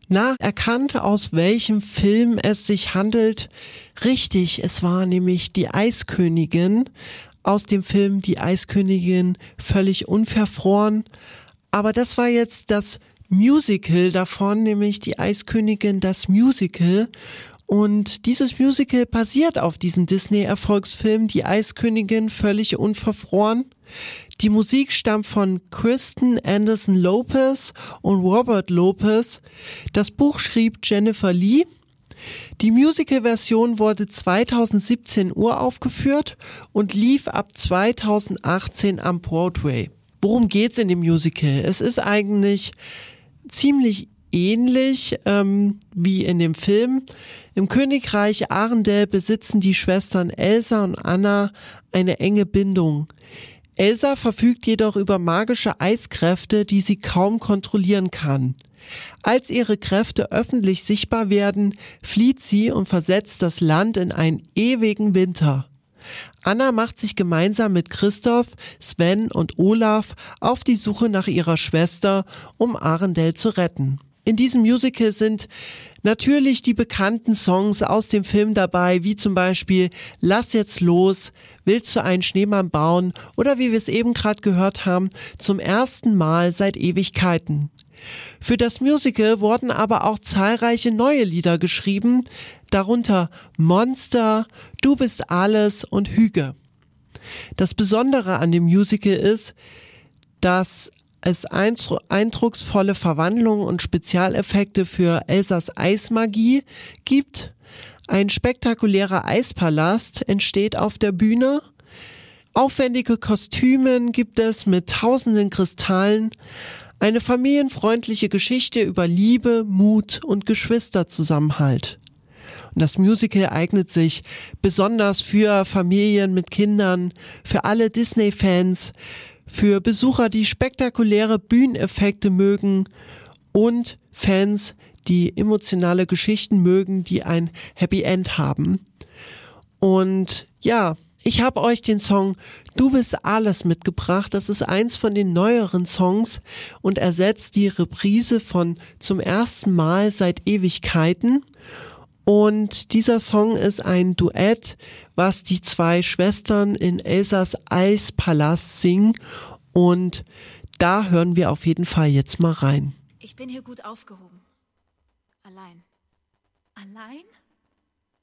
erkannt, aus welchem Film es sich handelt? Richtig, es war nämlich die Eiskönigin aus dem Film Die Eiskönigin völlig unverfroren. Aber das war jetzt das Musical davon, nämlich Die Eiskönigin, das Musical. Und dieses Musical basiert auf diesem Disney-Erfolgsfilm Die Eiskönigin völlig unverfroren. Die Musik stammt von Kristen Anderson Lopez und Robert Lopez. Das Buch schrieb Jennifer Lee. Die Musical-Version wurde 2017 uraufgeführt und lief ab 2018 am Broadway. Worum geht's in dem Musical? Es ist eigentlich ziemlich ähnlich wie in dem Film. Im Königreich Arendelle besitzen die Schwestern Elsa und Anna eine enge Bindung. Elsa verfügt jedoch über magische Eiskräfte, die sie kaum kontrollieren kann. Als ihre Kräfte öffentlich sichtbar werden, flieht sie und versetzt das Land in einen ewigen Winter. Anna macht sich gemeinsam mit Christoph, Sven und Olaf auf die Suche nach ihrer Schwester, um Arendelle zu retten. In diesem Musical sind natürlich die bekannten Songs aus dem Film dabei, wie zum Beispiel Lass jetzt los, Willst du einen Schneemann bauen oder wie wir es eben gerade gehört haben, Zum ersten Mal seit Ewigkeiten. Für das Musical wurden aber auch zahlreiche neue Lieder geschrieben, darunter Monster, Du bist alles und Hüge. Das Besondere an dem Musical ist, dass es eindrucksvolle Verwandlungen und Spezialeffekte für Elsas Eismagie gibt. Ein spektakulärer Eispalast entsteht auf der Bühne. Aufwendige Kostüme gibt es mit tausenden Kristallen. Eine familienfreundliche Geschichte über Liebe, Mut und Geschwisterzusammenhalt. Und das Musical eignet sich besonders für Familien mit Kindern, für alle Disney-Fans, für Besucher, die spektakuläre Bühneneffekte mögen und Fans, die emotionale Geschichten mögen, die ein Happy End haben. Und ja, ich habe euch den Song Du bist alles mitgebracht. Das ist eins von den neueren Songs und ersetzt die Reprise von Zum ersten Mal seit Ewigkeiten. Und dieser Song ist ein Duett, was die zwei Schwestern in Elsas Eispalast singen. Und da hören wir auf jeden Fall jetzt mal rein. Ich bin hier gut aufgehoben. Allein. Allein?